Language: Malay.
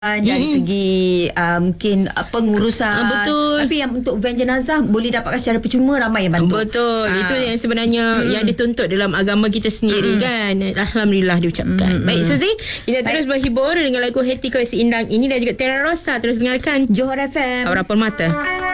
dari segi mungkin pengurusan. Betul. Tapi yang untuk van jenazah boleh dapatkan secara percuma, ramai yang bantu. Betul. Itu yang sebenarnya yang dituntut dalam agama kita sendiri kan. Alhamdulillah diucapkan. Baik Suzy, kita terus berhibur dengan lagu Hati Kau Si Indang ini dan juga Terra Rosa. Terus dengarkan Johor FM. Harapan Mata.